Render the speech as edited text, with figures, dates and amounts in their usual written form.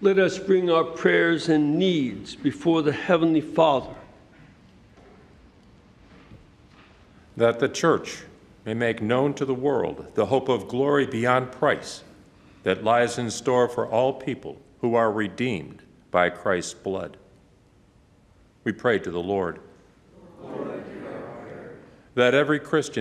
Let us bring our prayers and needs before the Heavenly Father. That the Church may make known to the world the hope of glory beyond price that lies in store for all people who are redeemed by Christ's blood. We pray to the Lord. Lord, that every Christian